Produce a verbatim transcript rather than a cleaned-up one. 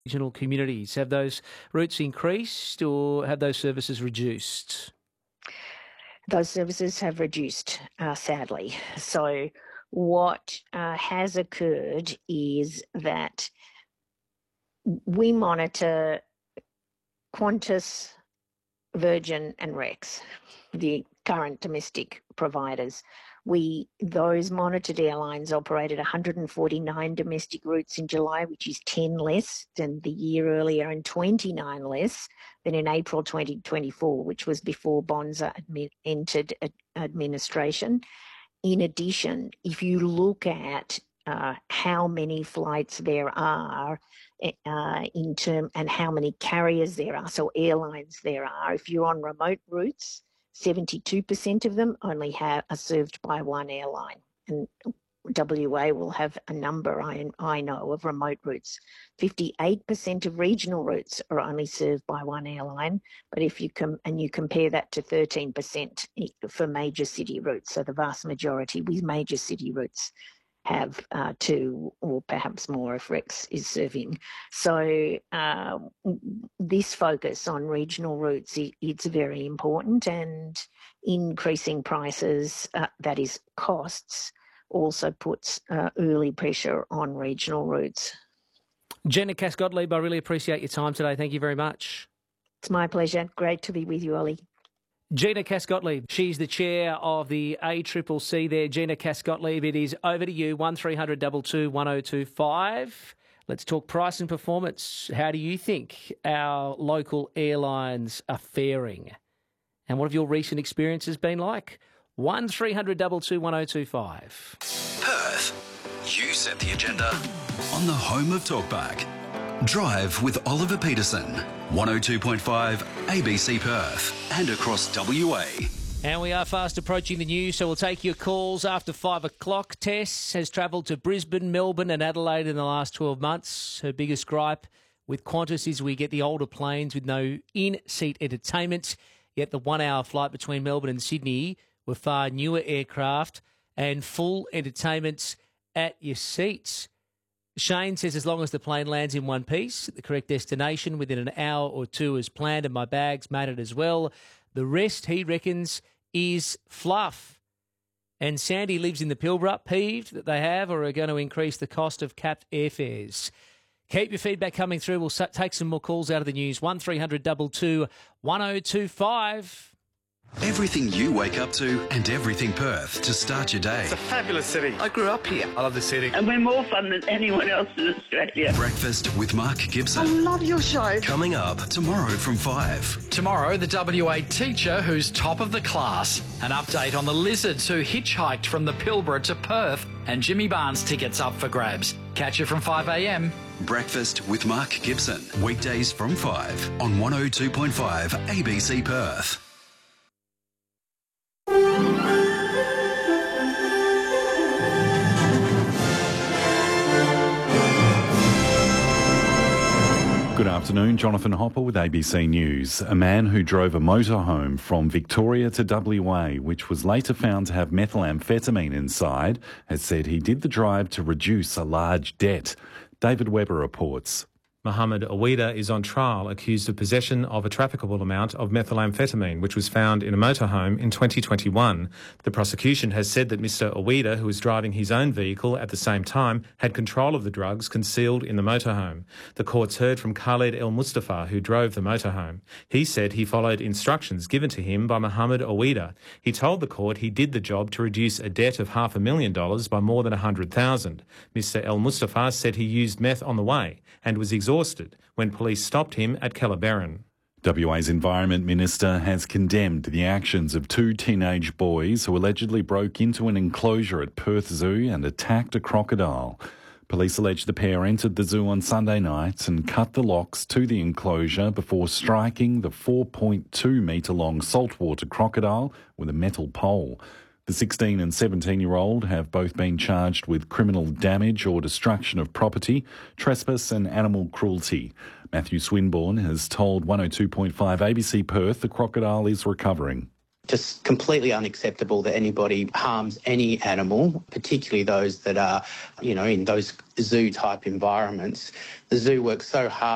regional communities. Have those routes increased or have those services reduced? Those services have reduced, uh, sadly. So what uh, has occurred is that we monitor Qantas, Virgin and Rex, the current domestic providers. We those monitored airlines operated one hundred forty-nine domestic routes in July, which is ten less than the year earlier and twenty-nine less than in April twenty twenty-four, which was before Bonza admi- entered ad- administration. In addition, if you look at uh, how many flights there are uh, in term and how many carriers there are, so airlines there are, if you're on remote routes, seventy-two percent of them only have, are served by one airline. And W A will have a number, I, I know, of remote routes. fifty-eight percent of regional routes are only served by one airline, but if you com- and you compare that to thirteen percent for major city routes, so the vast majority with major city routes have uh, two or perhaps more if Rex is serving. So uh, this focus on regional routes, it, it's very important, and increasing prices, uh, that is costs, also puts uh, early pressure on regional routes. Gina Cass-Gottlieb, I really appreciate your time today. Thank you very much. It's my pleasure. Great to be with you, Ollie. Gina Cass-Gottlieb, she's the chair of the A C C C there. Gina Cass-Gottlieb, it is over to you, one three hundred two two one oh two five. Let's talk price and performance. How do you think our local airlines are faring? And what have your recent experiences been like? one three hundred two two one oh two five. Perth, you set the agenda on the home of Talkback. Drive with Oliver Peterson, one oh two point five A B C Perth and across W A. And we are fast approaching the news, so we'll take your calls after five o'clock. Tess has travelled to Brisbane, Melbourne and Adelaide in the last twelve months. Her biggest gripe with Qantas is we get the older planes with no in-seat entertainment, yet the one-hour flight between Melbourne and Sydney were far newer aircraft and full entertainment at your seats. Shane says as long as the plane lands in one piece at the correct destination within an hour or two as planned and my bags made it as well, the rest, he reckons, is fluff. And Sandy lives in the Pilbara, peeved that they have or are going to increase the cost of capped airfares. Keep your feedback coming through. We'll take some more calls out of the news. one three hundred two two one oh two five. Everything you wake up to and everything Perth to start your day. It's a fabulous city. I grew up here. I love the city. And we're more fun than anyone else in Australia. Breakfast with Mark Gibson. I love your show. Coming up tomorrow from five. Tomorrow, the W A teacher who's top of the class. An update on the lizards who hitchhiked from the Pilbara to Perth. And Jimmy Barnes tickets up for grabs. Catch you from five a.m. Breakfast with Mark Gibson. Weekdays from five on one oh two point five A B C Perth. Good afternoon, Jonathan Hopper with A B C News. A man who drove a motorhome from Victoria to W A, which was later found to have methamphetamine inside, has said he did the drive to reduce a large debt. David Webber reports. Mohammed Awida is on trial accused of possession of a trafficable amount of methamphetamine, which was found in a motorhome in twenty twenty-one. The prosecution has said that Mister Awida, who was driving his own vehicle at the same time, had control of the drugs concealed in the motorhome. The courts heard from Khaled El Mustafa, who drove the motorhome. He said he followed instructions given to him by Mohammed Awida. He told the court he did the job to reduce a debt of half a million dollars by more than one hundred thousand dollars. Mister El Mustafa said he used meth on the way and was exhausted when police stopped him at Kellerberrin. W A's Environment Minister has condemned the actions of two teenage boys who allegedly broke into an enclosure at Perth Zoo and attacked a crocodile. Police allege the pair entered the zoo on Sunday night and cut the locks to the enclosure before striking the four point two metre long saltwater crocodile with a metal pole. The sixteen and seventeen-year-old have both been charged with criminal damage or destruction of property, trespass and animal cruelty. Matthew Swinburne has told one oh two point five A B C Perth the crocodile is recovering. Just completely unacceptable that anybody harms any animal, particularly those that are, you know, in those zoo-type environments. The zoo works so hard